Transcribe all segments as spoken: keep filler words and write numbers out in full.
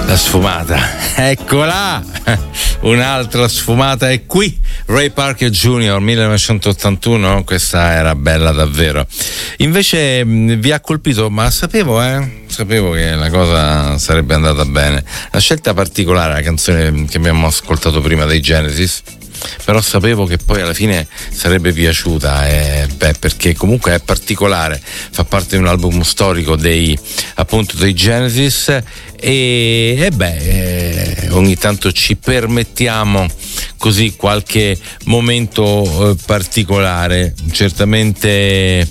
La sfumata, eccola! Un'altra sfumata è qui. Ray Parker Junior millenovecentottantuno, questa era bella davvero. Invece vi ha colpito, ma sapevo, eh? Sapevo che la cosa sarebbe andata bene. La scelta particolare, la canzone che abbiamo ascoltato prima dei Genesis, però sapevo che poi alla fine sarebbe piaciuta, eh, beh, perché comunque è particolare, fa parte di un album storico dei, appunto, dei Genesis, e, e beh, eh, ogni tanto ci permettiamo così qualche momento eh, particolare, certamente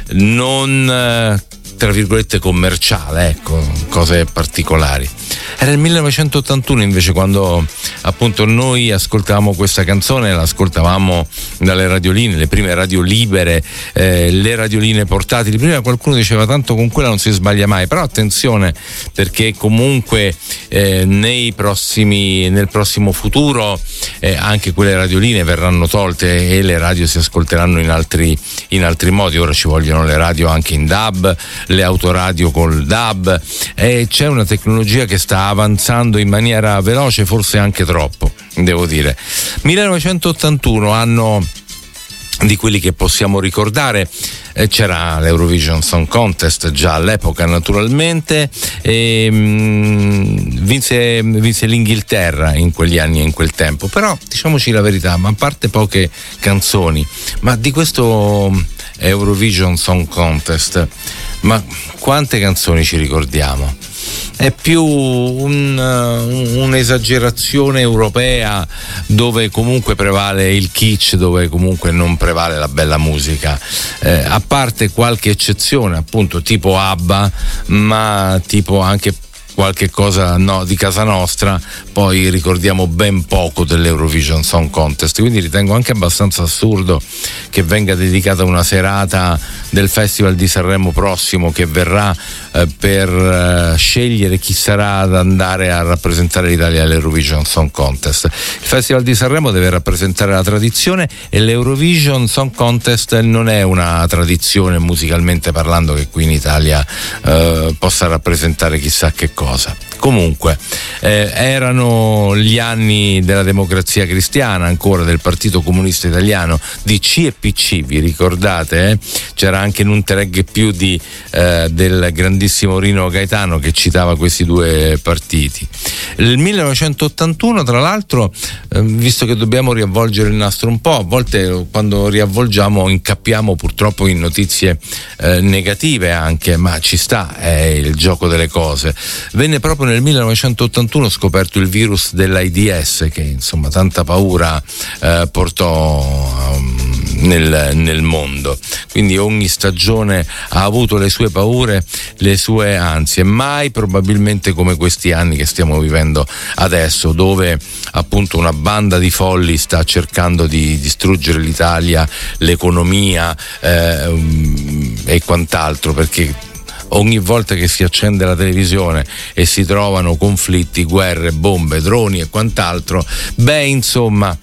non eh, tra virgolette commerciale, ecco, cose particolari. Era il millenovecentottantuno invece quando appunto noi ascoltavamo questa canzone, l'ascoltavamo dalle radioline, le prime radio libere, eh, le radioline portatili. Prima qualcuno diceva tanto con quella non si sbaglia mai, però attenzione, perché comunque eh, nei prossimi, nel prossimo futuro eh, anche quelle radioline verranno tolte e le radio si ascolteranno in altri, in altri modi. Ora ci vogliono le radio anche in D A B, le autoradio col D A B, e c'è una tecnologia che sta avanzando in maniera veloce, forse anche troppo, devo dire. millenovecentottantuno, anno di quelli che possiamo ricordare, eh, c'era l'Eurovision Song Contest già all'epoca naturalmente, e mh, vinse, vinse l'Inghilterra in quegli anni e in quel tempo, però diciamoci la verità, ma a parte poche canzoni, ma di questo Eurovision Song Contest, ma quante canzoni ci ricordiamo? È più un, uh, un'esagerazione europea dove comunque prevale il kitsch, dove comunque non prevale la bella musica, eh, a parte qualche eccezione appunto tipo ABBA, ma tipo anche qualche cosa no, di casa nostra, poi ricordiamo ben poco dell'Eurovision Song Contest, quindi ritengo anche abbastanza assurdo che venga dedicata una serata del Festival di Sanremo prossimo, che verrà eh, per eh, scegliere chi sarà ad andare a rappresentare l'Italia all'Eurovision Song Contest. Il Festival di Sanremo deve rappresentare la tradizione e l'Eurovision Song Contest non è una tradizione musicalmente parlando che qui in Italia eh, possa rappresentare chissà che cosa. Comunque eh, erano gli anni della Democrazia Cristiana, ancora del Partito Comunista Italiano, di C e P C, vi ricordate? Eh? C'era anche un Tereghe più di, eh, del grandissimo Rino Gaetano che citava questi due partiti. Il millenovecentottantuno, tra l'altro, eh, visto che dobbiamo riavvolgere il nastro un po', a volte quando riavvolgiamo incappiamo purtroppo in notizie eh, negative anche, ma ci sta, è il gioco delle cose. Venne proprio nel millenovecentottantuno scoperto il virus dell'AIDS, che insomma tanta paura eh, portò um, nel, nel mondo, quindi ogni stagione ha avuto le sue paure, le sue ansie, mai probabilmente come questi anni che stiamo vivendo adesso, dove appunto una banda di folli sta cercando di distruggere l'Italia, l'economia eh, um, e quant'altro, perché ogni volta che si accende la televisione e si trovano conflitti, guerre, bombe, droni e quant'altro, beh, insomma,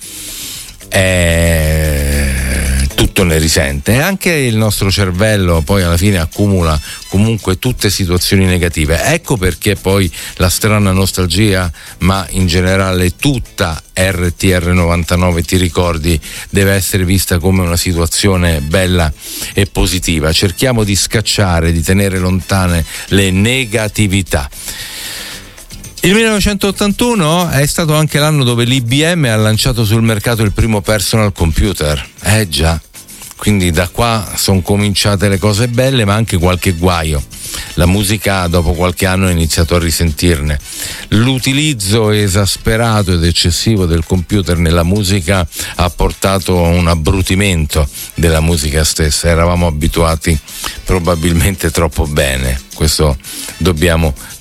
eh, tutto ne risente, e anche il nostro cervello poi alla fine accumula comunque tutte situazioni negative. Ecco perché poi la strana nostalgia, ma in generale tutta R T R novantanove, ti ricordi, deve essere vista come una situazione bella e positiva. Cerchiamo di scacciare, di tenere lontane le negatività. Il millenovecentottantuno è stato anche l'anno dove l'I B M ha lanciato sul mercato il primo personal computer. Eh già, quindi da qua sono cominciate le cose belle, ma anche qualche guaio. La musica dopo qualche anno ha iniziato a risentirne. L'utilizzo esasperato ed eccessivo del computer nella musica ha portato a un abbrutimento della musica stessa. Eravamo abituati probabilmente troppo bene, questo dobbiamo